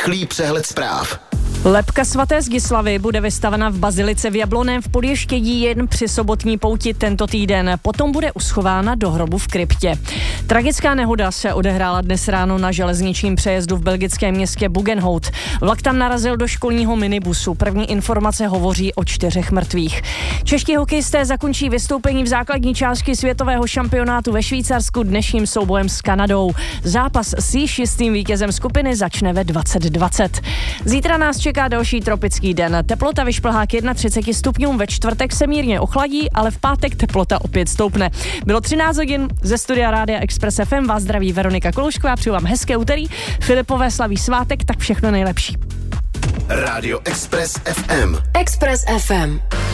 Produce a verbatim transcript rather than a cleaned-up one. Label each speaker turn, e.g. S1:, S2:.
S1: Rychlý přehled zpráv.
S2: Lebka svaté Zgislavy bude vystavena v bazilice v Jablonném v Podještědí jen při sobotní pouti tento týden. Potom bude uschována do hrobu v kryptě. Tragická nehoda se odehrála dnes ráno na železničním přejezdu v belgickém městě Buggenhout. Vlak tam narazil do školního minibusu. První informace hovoří o čtyřech mrtvých. Čeští hokejisté zakončí vystoupení v základní části světového šampionátu ve Švýcarsku dnešním soubojem s Kanadou. Zápas s již jistým vítězem skupiny začne ve dvacet dvacet. Zítra nás čeká další tropický den. Teplota vyšplhá k třiceti jednomu stupňům, ve čtvrtek se mírně ochladí, ale v pátek teplota opět stoupne. Bylo třináct hodin, ze studia Rádia Express F M vás zdraví Veronika Koloušková, přeju vám hezké úterý, Filipové slaví svátek, tak všechno nejlepší.
S1: Rádio Express F M.
S3: Express F M.